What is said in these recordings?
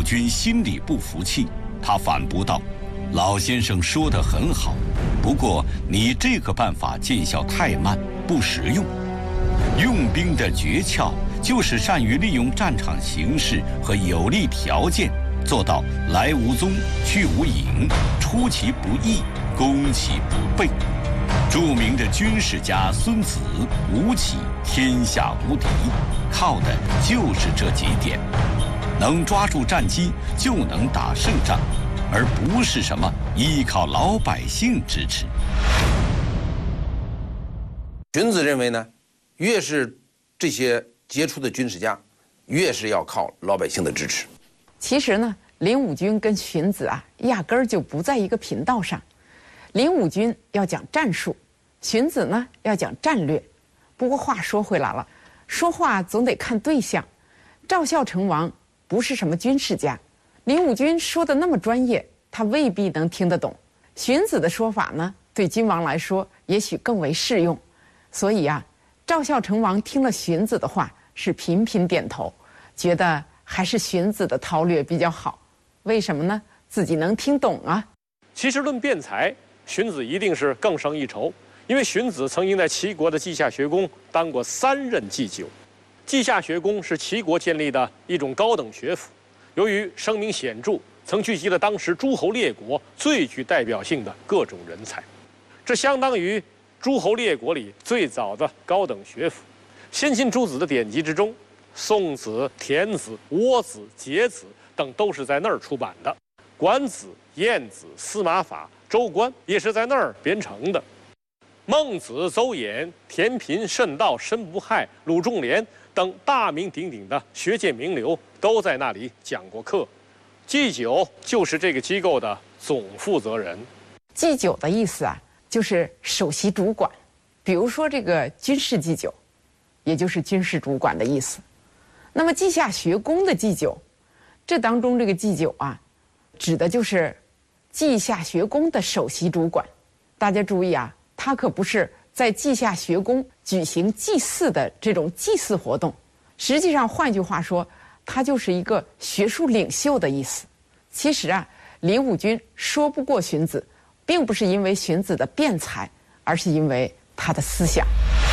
武军心里不服气，他反驳道：“老先生说得很好，不过你这个办法见效太慢，不实用。用兵的诀窍就是善于利用战场形势和有利条件，做到来无踪，去无影，出其不意，攻其不备。著名的军事家孙子吴起天下无敌，靠的就是这几点。能抓住战机，就能打胜仗，而不是什么依靠老百姓支持。” 荀子认为呢，越是这些杰出的军事家，越是要靠老百姓的支持。 其实呢，林武军跟荀子压根儿就不在一个频道上。林武军要讲战术，荀子呢要讲战略。不过话说回来了，说话总得看对象。赵孝成王不是什么军事家，林武军说的那么专业，他未必能听得懂。荀子的说法呢，对君王来说也许更为适用。所以赵孝成王听了荀子的话，是频频点头，觉得还是荀子的韬略比较好。为什么呢？自己能听懂啊。 其实论辩才，荀子一定是更胜一筹，因为荀子曾经在齐国的稷下学宫当过3任祭酒。稷下学宫是齐国建立的一种高等学府，由于声名显著，曾聚集了当时诸侯列国最具代表性的各种人才，这相当于诸侯列国里最早的高等学府。先秦诸子的典籍之中，宋子、田子、倭子、桀子等都是在那儿出版的，管子、晏子、司马法、周官也是在那儿编成的。孟子、邹衍、田平、慎道、申不害、鲁仲连等大名鼎鼎的学界名流都在那里讲过课。祭酒就是这个机构的总负责人。 祭酒的意思就是首席主管。比如说这个军事祭酒，也就是军事主管的意思。那么稷下学宫的祭酒，这当中这个祭酒指的就是稷下学宫的首席主管。大家注意他可不是在稷下学宫举行祭祀的这种祭祀活动，实际上换句话说，他就是一个学术领袖的意思。其实林武军说不过荀子，并不是因为荀子的辩才，而是因为他的思想。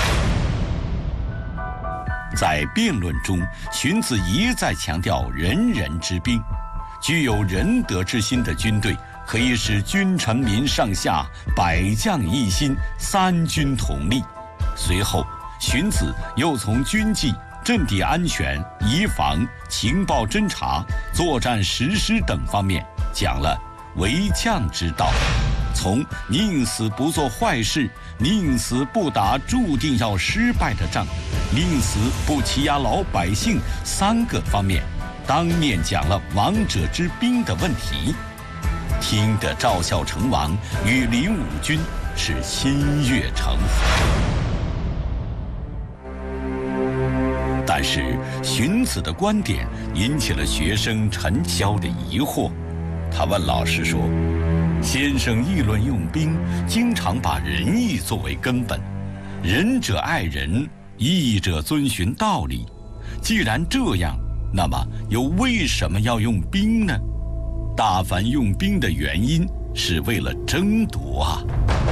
在辩论中，荀子一再强调仁人之兵，具有仁德之心的军队可以使君臣民上下百将一心，三军统力。随后，荀子又从军纪、阵地安全、移防、情报侦察、作战实施等方面讲了为将之道，从宁死不做坏事、宁死不打注定要失败的仗、宁死不欺压老百姓3个方面，当面讲了王者之兵的问题。听得赵孝成王与林武军是心悦诚服。但是荀子的观点引起了学生陈潇的疑惑，他问老师说：“先生议论用兵，经常把仁义作为根本，仁者爱人，义者遵循道理。既然这样，那么又为什么要用兵呢？大凡用兵的原因是为了争夺啊。”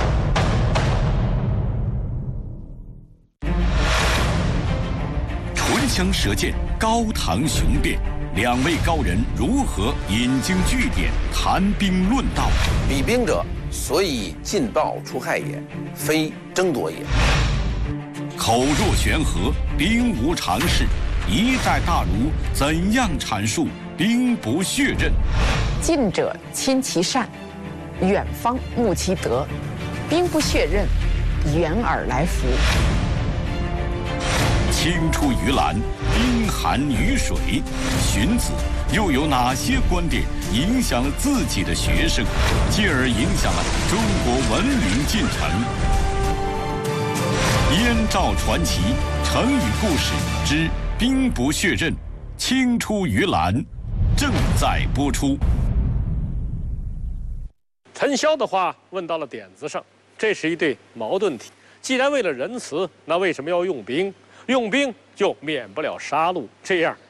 唇枪舌剑，高堂雄辩，2位高人如何引经据典，谈兵论道？ 比兵者，所以进暴除害也，非争夺也。 口若悬河，兵无常势。一代大儒怎样阐述兵不血刃？ 近者亲其善，远方慕其德。兵不血刃，远耳来服。 青出于蓝，冰寒于水。荀子又有哪些观点影响了自己的学生，进而影响了中国文明进程？燕赵传奇成语故事之兵不血刃，青出于蓝正在播出。 陈潇的话问到了点子上，这是一对矛盾体。既然为了仁慈，那为什么要用兵？用兵就免不了杀戮，这样